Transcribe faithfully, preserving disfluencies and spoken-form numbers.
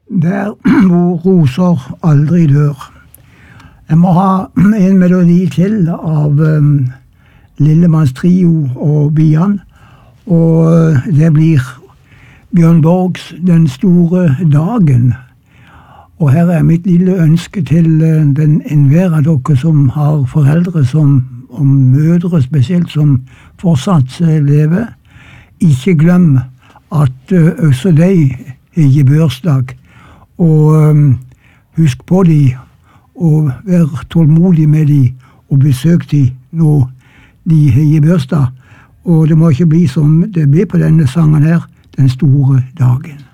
Der hvor roser aldri dør. Jeg må ha en melodi til av um, Lillemanns Trio og Bian, og det blir Bjørn Borgs Den store dagen. Og her er mitt lille ønske til den enhver av dere som har foreldre som, og mødre spesielt, som fortsatt lever. Ikke glem at uh, også de har bursdag. Og um, husk på de, og vær tålmodig med de, og besøk de når de har bursdag. Og det må ikke bli som det blir på denne sangen her, Den store dagen.